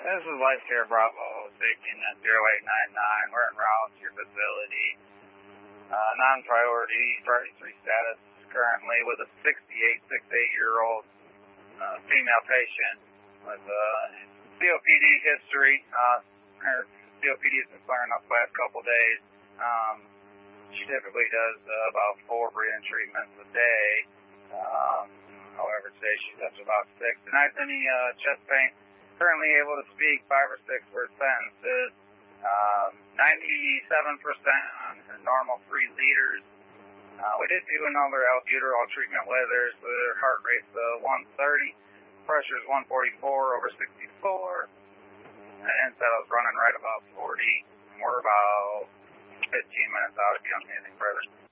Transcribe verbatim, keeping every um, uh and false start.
This is Life Care Bravo, safety net zero eight nine nine. We're en route to your facility. Uh, non-priority, priority three status currently with a sixty-eight, sixty-eight-year-old uh, female patient with uh, C O P D history. Uh, her C O P D has been flaring up the last couple days. Um, she typically does uh, about four breathing treatments a day. Um, however, today she's up to about six. Denies any uh, chest pain. Currently able to speak five or six word sentences. Um, ninety-seven percent on her normal three liters. Uh, we did do another albuterol treatment with her, so her heart rate's uh, one thirty. Pressure's one forty-four over sixty-four. And said I was running right about forty. We're about fifteen minutes out if you don't need anything further.